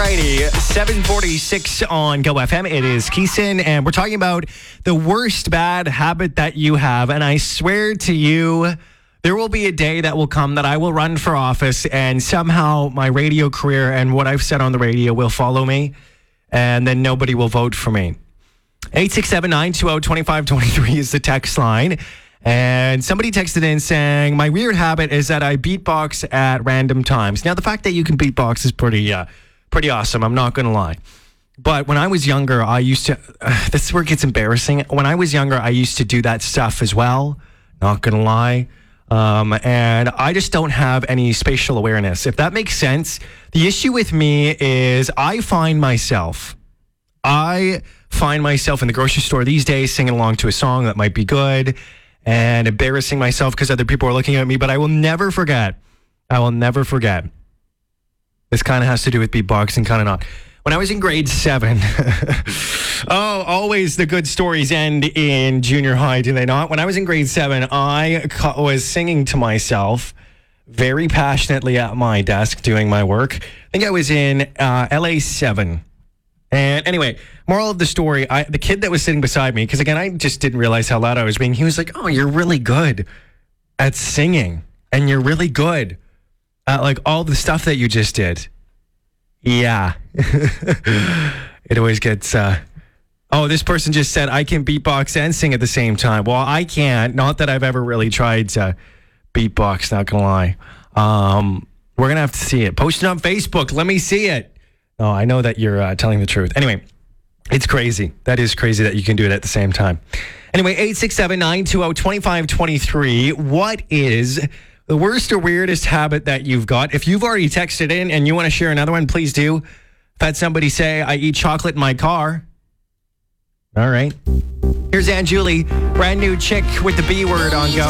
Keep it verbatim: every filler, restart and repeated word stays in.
Alrighty, seven forty-six on Go F M. It is Keeson, and we're talking about the worst bad habit that you have. And I swear to you, there will be a day that will come that I will run for office, and somehow my radio career and what I've said on the radio will follow me, and then nobody will vote for me. eight six seven, nine two zero, two five two three is the text line. And somebody texted in saying, my weird habit is that I beatbox at random times. Now, the fact that you can beatbox is pretty uh, pretty awesome. I'm not going to lie. But when I was younger, I used to, uh, this is where it gets embarrassing. When I was younger, I used to do that stuff as well. Not going to lie. Um, and I just don't have any spatial awareness. If that makes sense, the issue with me is I find myself, I find myself in the grocery store these days singing along to a song that might be good and embarrassing myself because other people are looking at me. But I will never forget, I will never forget. This kind of has to do with beatboxing, kind of not. When I was in grade seven, oh, always the good stories end in junior high, do they not? When I was in grade seven, I ca- was singing to myself very passionately at my desk doing my work. I think I was in uh, L A seven. And anyway, moral of the story, I, the kid that was sitting beside me, because again, I just didn't realize how loud I was being. He was like, oh, you're really good at singing. And you're really good at like all the stuff that you just did. Yeah. It always gets, uh, oh, this person just said I can beatbox and sing at the same time. Well, I can't. Not that I've ever really tried to beatbox, not gonna lie. Um, we're gonna have to see it. Post it on Facebook. Let me see it. Oh, I know that you're uh, telling the truth. Anyway, it's crazy. That is crazy that you can do it at the same time. Anyway, eight six seven, nine two zero, two five two three. What is the worst or weirdest habit that you've got? If you've already texted in and you want to share another one, please do. I've had somebody say, I eat chocolate in my car. All right. Here's Ann Julie, brand new chick with the B word on Go.